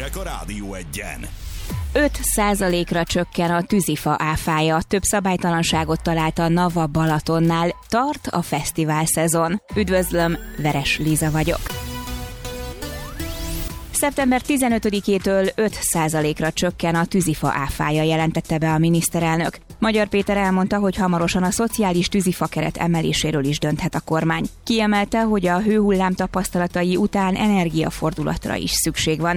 Hírek a Rádió Egyen. 5%-ra csökken a tűzifa áfája. Több szabálytalanságot talált a NAV a Balatonnál. Tart a fesztivál szezon. Üdvözlöm, Veres Liza vagyok. Szeptember 15-től 5%-ra csökken a tűzifa áfája, jelentette be a miniszterelnök. Magyar Péter elmondta, hogy hamarosan a szociális tűzifakeret emeléséről is dönthet a kormány. Kiemelte, hogy a hőhullám tapasztalatai után energiafordulatra is szükség van.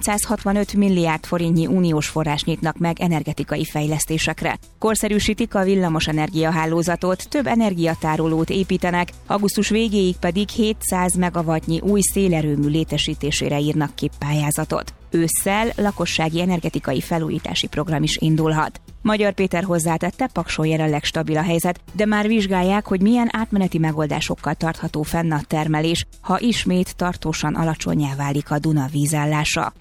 865 milliárd forintnyi uniós forrás nyitnak meg energetikai fejlesztésekre. Korszerűsítik a villamos energiahálózatot, több energiatárolót építenek, augusztus végéig pedig 700 megawattnyi új szélerőmű létesítésére írnak ki pályázatot. Ősszel lakossági energetikai felújítási program is indulhat. Magyar Péter hozzátette, Pakson jelenleg stabil a helyzet, de már vizsgálják, hogy milyen átmeneti megoldásokkal tartható fenn a termelés, ha ismét tartósan alacsonnyá válik a Duna vízállása.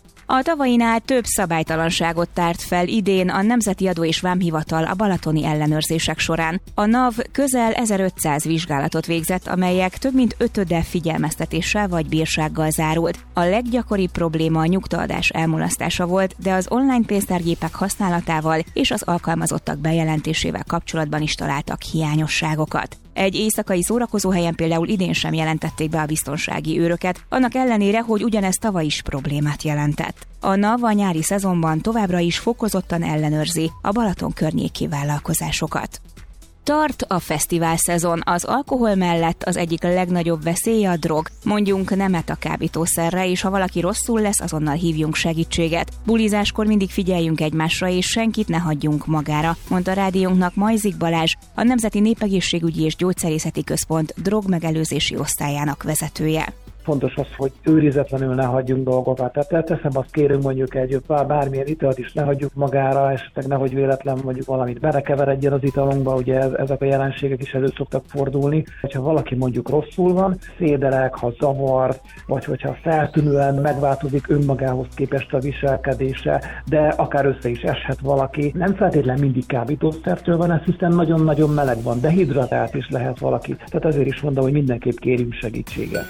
A tavainál több szabálytalanságot tárt fel idén a Nemzeti Adó és Vámhivatal a balatoni ellenőrzések során. A NAV közel 1500 vizsgálatot végzett, amelyek több mint ötöde figyelmeztetéssel vagy bírsággal zárult. A leggyakoribb probléma a nyugtaadás elmulasztása volt, de az online pénztárgépek használatával és az alkalmazottak bejelentésével kapcsolatban is találtak hiányosságokat. Egy éjszakai szórakozóhelyen például idén sem jelentették be a biztonsági őröket, annak ellenére, hogy ugyanez tavaly is problémát jelentett. A NAV a nyári szezonban továbbra is fokozottan ellenőrzi a Balaton környéki vállalkozásokat. Tart a fesztivál szezon. Az alkohol mellett az egyik legnagyobb veszélye a drog. Mondjunk nemet a kábítószerre, és ha valaki rosszul lesz, azonnal hívjunk segítséget. Bulizáskor mindig figyeljünk egymásra, és senkit ne hagyjunk magára, mondta rádiónknak Majzik Balázs, a Nemzeti Népegészségügyi és Gyógyszerészeti Központ drogmegelőzési osztályának vezetője. Fontos az, hogy őrizetlenül ne hagyjunk dolgokat. Tehát teszem, azt kérünk mondjuk bármilyen italt is ne hagyjuk magára, esetleg nehogy véletlen mondjuk valamit belekeveredjen az italunkba, ugye ezek a jelenségek is elő szoktak fordulni. Ha valaki mondjuk rosszul van, szédelek, ha zavar, vagy hogyha feltűnően megváltozik önmagához képest a viselkedése, de akár össze is eshet valaki. Nem feltétlenül mindig kábítószertől van ez, hiszen nagyon-nagyon meleg van, dehidratált is lehet valaki. Tehát ezért is mondom, hogy mindenképp kérjünk segítséget.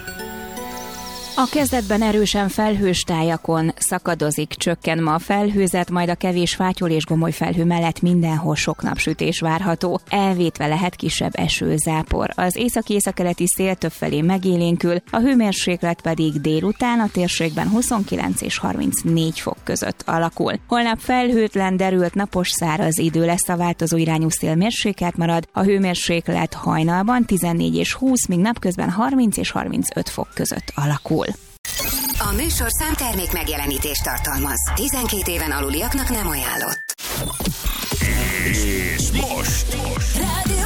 A kezdetben erősen felhős tájakon szakadozik, csökken ma a felhőzet, majd a kevés fátyol és gomoly felhő mellett mindenhol sok napsütés várható. Elvétve lehet kisebb eső-zápor. Az északi-északkeleti szél többfelé megélénkül, a hőmérséklet pedig délután a térségben 29 és 34 fok között alakul. Holnap felhőtlen, derült, napos, száraz idő lesz, a változó irányú szél mérsékelt marad, a hőmérséklet hajnalban 14 és 20, míg napközben 30 és 35 fok között alakul. A műsor számtermék megjelenítést tartalmaz. 12 éven aluliaknak nem ajánlott. És most Rádió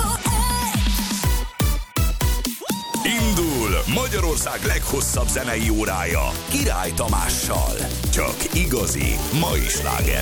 indul Magyarország leghosszabb zenei órája Király Tamással. Csak igazi mai slágerek.